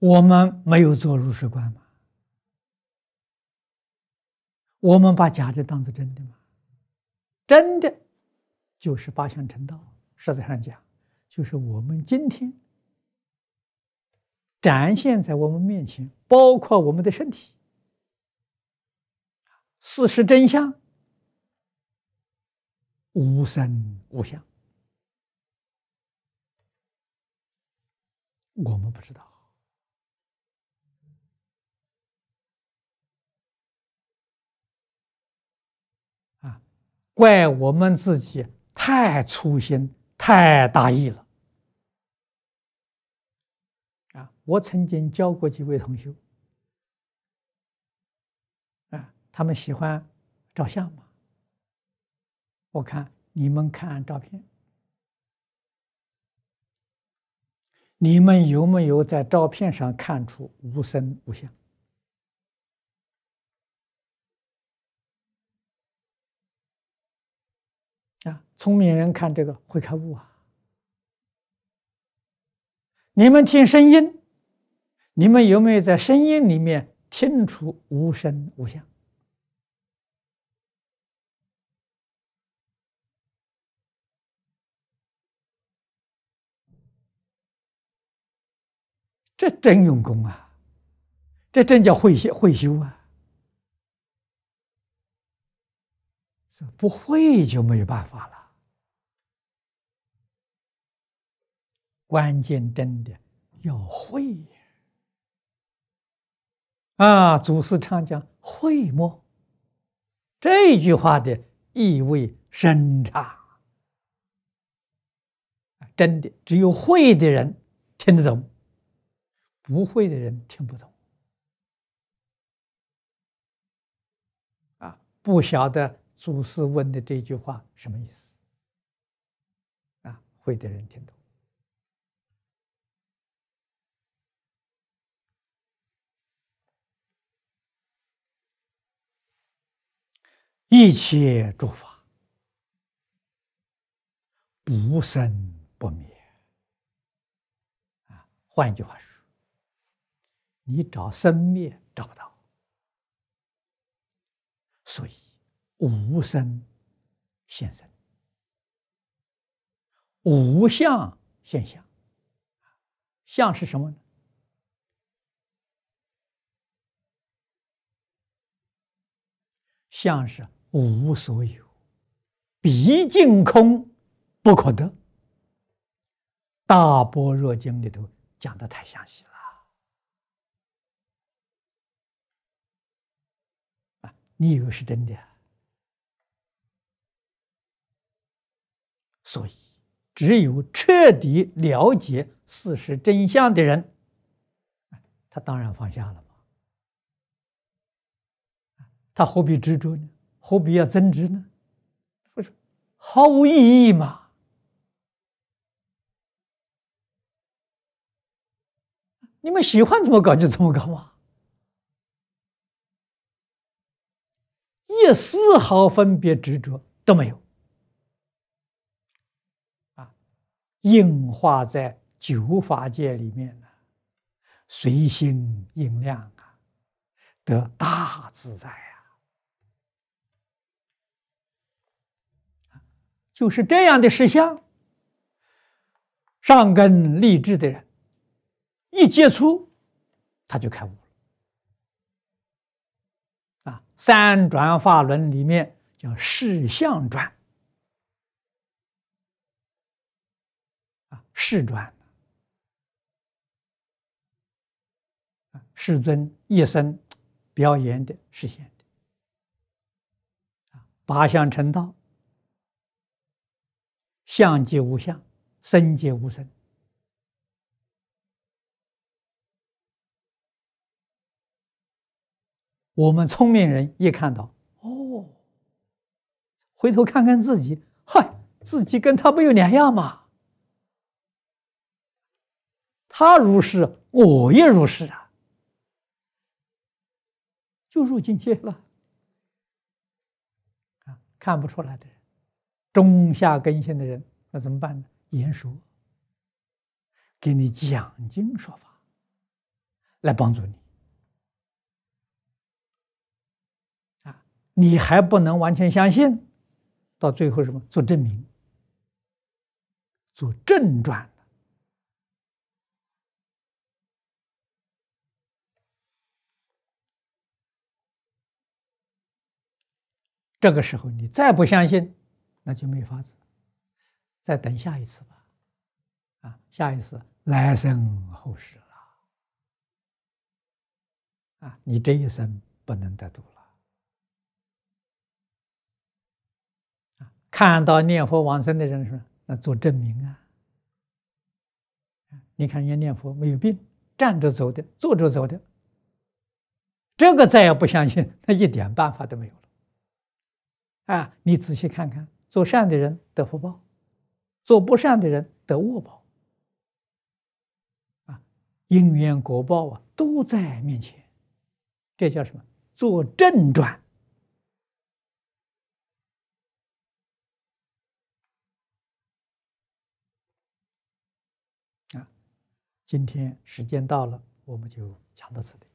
我们没有做如是观吗？我们把假的当作真的吗？真的就是八相成道。实在上讲，就是我们今天展现在我们面前，包括我们的身体，事实真相，无生无相，我们不知道。怪我们自己太粗心、太大意了。我曾经教过几位同学，他们喜欢照相嘛。我看你们看照片，你们有没有在照片上看出无生无相？聪明人看这个会开悟啊！你们听声音，你们有没有在声音里面听出无声无相？这真用功啊！这真叫会修啊！不会就没有办法了。关键真的要会祖师常讲会莫，这句话的意味深长。真的只有会的人听得懂，不会的人听不懂。不晓得祖师问的这句话什么意思？会的人听懂。一切诸法不生不灭。换一句话说，你找生灭找不到，所以无生现生，无相现象。相是什么呢？相是无所有，毕竟空，不可得。大般若经里头讲的太详细了。你以为是真的？所以只有彻底了解事实真相的人，他当然放下了嘛。他何必执着呢？何必要增值呢？不是毫无意义嘛。你们喜欢怎么搞就怎么搞嘛，一丝毫分别执着都没有。应化在九法界里面呢，随心应量得大自在就是这样的实相，上根立志的人一接触他就开悟了。三转法轮里面叫视相转。世转，世尊一生表演的实现的。八相成道，相即无相，生即无生。我们聪明人一看到，回头看看自己，嗨，自己跟他没有两样嘛。他如是，我也如是啊，就入境界了。看不出来的人，中下根性的人，那怎么办呢？言说，给你讲经说法， 来帮助你啊！你还不能完全相信，到最后什么做证明、做证传。这个时候你再不相信，那就没法子，再等下一次吧。下一次来生后世了你这一生不能得度了看到念佛往生的人说，那做证明你看人家念佛没有病，站着走的，坐着走的，这个再也不相信，那一点办法都没有了。你仔细看看，做善的人得福报，做不善的人得恶报，因缘果报都在面前，这叫什么？做正转今天时间到了，我们就讲到此里。